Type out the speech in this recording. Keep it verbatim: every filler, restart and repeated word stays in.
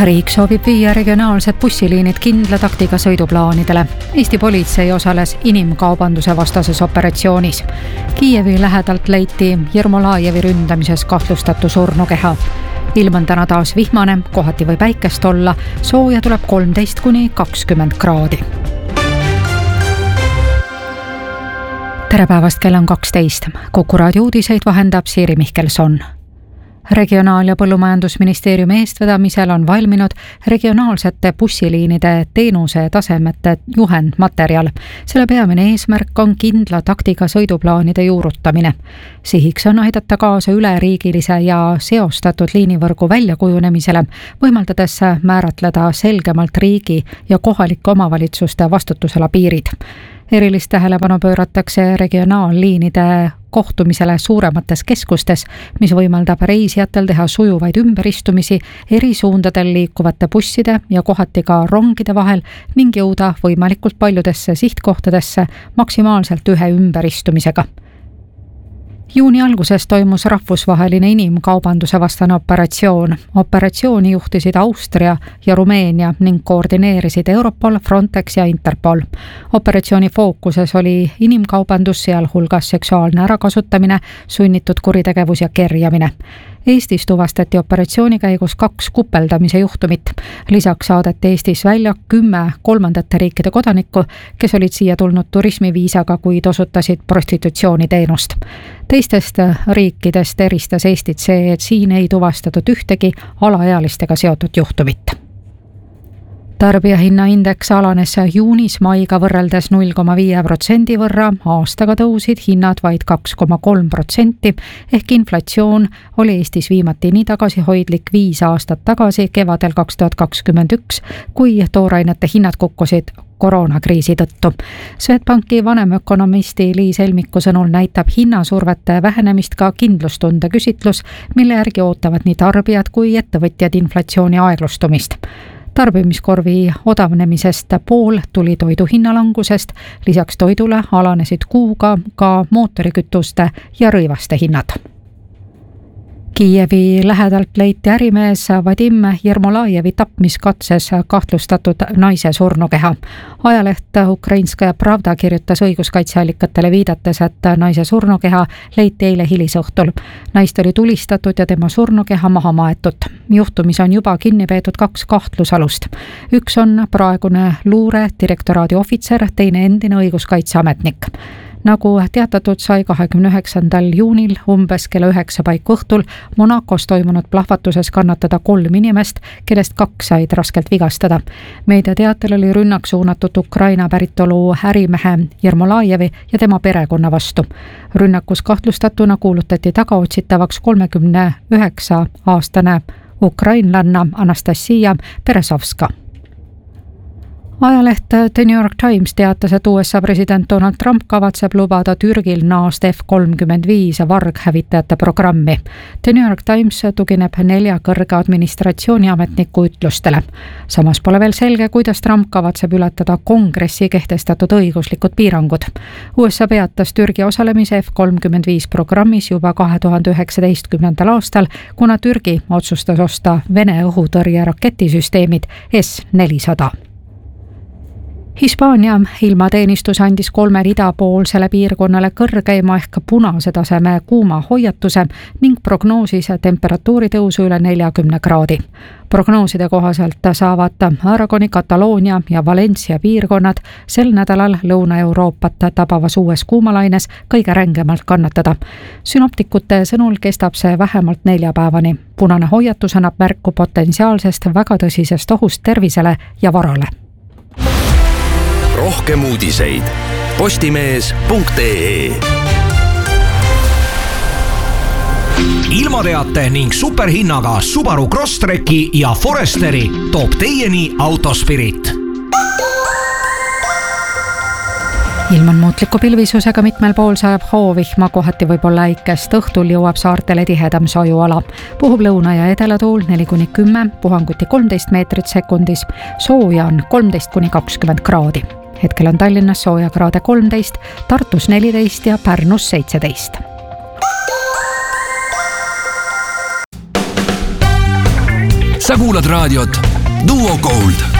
Riik soovib viia regionaalsed bussiliinid kindla taktiga sõiduplaanidele. Eesti politsei osales inimkaubanduse vastases operatsioonis. Kiievi lähedalt leiti Jermolajevi ründamises kahtlustatu surnukeha. Ilm on täna taas vihmane, kohati või päikest olla, sooja tuleb kolmteist kuni kakskümmend kraadi. Tere päevast, kell on kaksteist. Kuku raadio uudiseid vahendab Siiri Mihkelson. Regionaal- ja põllumajandusministeeriumi eestvedamisel on valminud regionaalsete bussiliinide teenuse tasemete juhendmaterjal. Selle peamine eesmärk on kindla taktiga sõiduplaanide juurutamine. Sihiks on aidata kaasa üleriigilise ja seostatud liinivõrgu väljakujunemisele, võimaldades määratleda selgemalt riigi ja kohalike omavalitsuste vastutusala piirid. Erilist tähelepanu pööratakse regionaalliinide kohtumisele suuremates keskustes, mis võimaldab reisijatel teha sujuvaid ümberistumisi eri suundadel liikuvate busside ja kohati ka rongide vahel ning jõuda võimalikult paljudesse sihtkohtadesse maksimaalselt ühe ümberistumisega. Juuni alguses toimus rahvusvaheline inimkaubanduse vastane operatsioon. Operatsiooni juhtisid Austria ja Rumeenia ning koordineerisid Europol, Frontex ja Interpol. Operatsiooni fookuses oli inimkaubandus, sealhulgas seksuaalne ärakasutamine, sunnitud kuritegevus ja kerjamine. Eestis tuvastati operatsiooni käigus kaks kupeldamise juhtumit. Lisaks saadeti Eestis välja kümme kolmandate riikide kodanikku, kes olid siia tulnud turismiviisaga, kuid osutasid prostitutsiooniteenust. Teistest riikidest eristas Eestit see, et siin ei tuvastatud ühtegi alaealistega seotud juhtumit. Tarbijahinnaindeks alanes juunis maiga võrreldes null koma viis protsendi võrra, aastaga tõusid hinnad vaid kaks koma kolm protsenti, ehk inflatsioon oli Eestis viimati nii tagasihoidlik viis aastat tagasi kevadel kaks tuhat kakskümmend üks, kui toorainete hinnad kukkusid koroonakriisi tõttu. Swedbanki vanemökonomisti Liis Helmiku sõnul näitab hinnasurvete vähenemist ka kindlustunde küsitlus, mille järgi ootavad nii tarbijad kui ettevõtjad inflatsiooni aeglustumist. Tarbimiskorvi odavnemisest pool tuli toidu hinnalangusest, lisaks toidule alanesid kuuga ka mootorikütuste ja rõivaste hinnad. Kiievi lähedalt leiti ärimees Vadim Jermolajevi tapmiskatses kahtlustatud naise surnukeha. Ajaleht Ukrainskaja Pravda kirjutas õiguskaitseallikatele viidates, et naise surnukeha leiti eile hilisõhtul. Naist oli tulistatud ja tema surnukeha maha maetud. Juhtumis on juba kinni peetud kaks kahtlusalust. Üks on praegune luure direktoraadi ohvitser, teine endine õiguskaitseametnik. Nagu teatatud sai kahekümne üheksandal juunil umbes kella üheksa paiku õhtul Monacos toimunud plahvatuses kannatada kolm inimest, kellest kaks said raskelt vigastada. Meediateatel oli rünnak suunatud Ukraina päritolu ärimehe Jermolajevi ja tema perekonna vastu. Rünnakus kahtlustatuna kuulutati tagaotsitavaks kolmekümne üheksa aastane ukrainlanna Anastasia Peresovska. Ajaleht The New York Times teatas, et U S A president Donald Trump kavatseb lubada Türgil naasta F kolmkümmend viis varghävitajate programmi. The New York Times tugineb nelja kõrge administratsiooniametniku ütlustele. Samas pole veel selge, kuidas Trump kavatseb ületada kongressi kehtestatud õiguslikud piirangud. U S A peatas Türgi osalemise F kolmkümmend viis programmis juba kahe tuhande üheksateistkümnendal aastal, kuna Türgi otsustas osta Vene õhutõrje raketisüsteemid S nelisada. Hispaania ilmateenistus andis kolmele idapoolsele piirkonnale kõrgeima ehk punase taseme kuuma hoiatuse ning prognoosis temperatuuri tõusu üle neljakümne kraadi. Prognooside kohaselt saavad Aragoni, Kataloonia ja Valencia piirkonnad sel nädalal Lõuna-Euroopat tabavas uues kuumalaines kõige rängemalt kannatada. Synoptikute sõnul kestab see vähemalt nelja päevani. Punane hoiatus annab märku potentsiaalsest väga tõsisest ohust tervisele ja varale. Rohkem uudiseid postimees punkt ee. Ilmateate ning superhinnaga Subaru Crosstreki ja Foresteri toob teieni Autospirit. Ilm on muutliku pilvisusega, mitmel pool sajab hoovihma, kohati võib olla äikest, õhtul jõuab saartele tihedam sajuala. Puhub lõuna- ja edelatuul neli kuni kümme, puhanguti kolmteist meetrit sekundis, sooja on kolmteist kuni kakskümmend kraadi. Hetkel on Tallinnas sooja kraade kolmteist, Tartus neliteist ja Pärnus seitseteist. sa sa kuulad raadiot Duo Gold